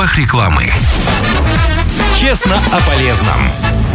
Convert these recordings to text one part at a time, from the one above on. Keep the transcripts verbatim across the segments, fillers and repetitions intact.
правах рекламы. Честно о полезном.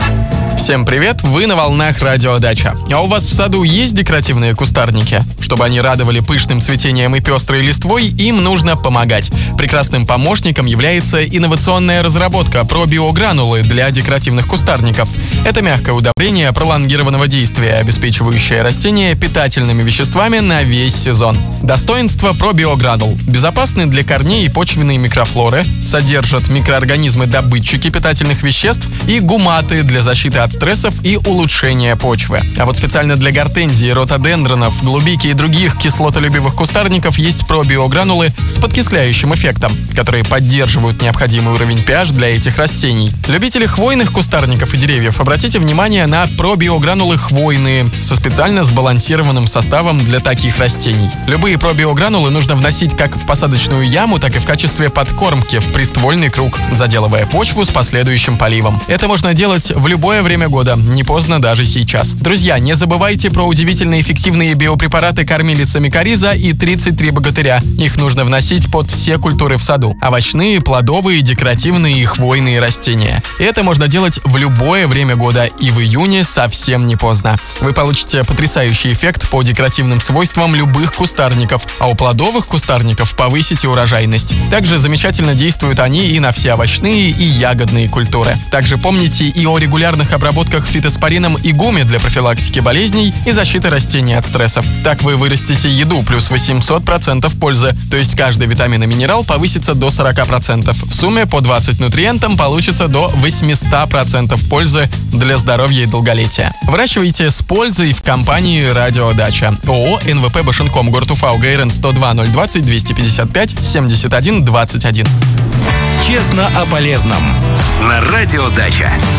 Всем привет, вы на волнах Радио Дача. А у вас в саду есть декоративные кустарники? Чтобы они радовали пышным цветением и пестрой листвой, им нужно помогать. Прекрасным помощником является инновационная разработка пробиогранулы для декоративных кустарников. Это мягкое удобрение пролонгированного действия, обеспечивающее растения питательными веществами на весь сезон. Достоинства пробиогранул: безопасны для корней и почвенной микрофлоры, содержат микроорганизмы-добытчики питательных веществ и гуматы для защиты от стрессов и улучшения почвы. А вот специально для гортензии, ротодендронов, голубики и других кислотолюбивых кустарников есть пробиогранулы с подкисляющим эффектом, которые поддерживают необходимый уровень pH для этих растений. Любители хвойных кустарников и деревьев, обратите внимание на пробиогранулы хвойные со специально сбалансированным составом для таких растений. Любые пробиогранулы нужно вносить как в посадочную яму, так и в качестве подкормки в приствольный круг, заделывая почву с последующим поливом. Это можно делать в любое время года, не поздно даже сейчас. Друзья, не забывайте про удивительно эффективные биопрепараты кормилица микориза и тридцать три богатыря. Их нужно вносить под все культуры в саду: овощные, плодовые, декоративные и хвойные растения. И это можно делать в любое время года, и в июне совсем не поздно. Вы получите потрясающий эффект по декоративным свойствам любых кустарников, а у плодовых кустарников повысите урожайность. Также замечательно действуют они и на все овощные и ягодные культуры. Также помните и о регулярных обработках фитоспорином и гуме для профилактики болезней и защиты растений от стрессов. Так вы вырастите еду плюс восемьсот процентов пользы, то есть каждый витамин и минерал повысится до сорок процентов. В сумме по двадцать нутриентам получится до восемьсот процентов пользы для здоровья и долголетия. Выращивайте с пользой в компании Радио Дача. ООО эн вэ пэ Башенком, город Уфа, УГРН сто два ноль двадцать двести пятьдесят пять семьдесят один двадцать один. Честно о полезном на Радио Дача.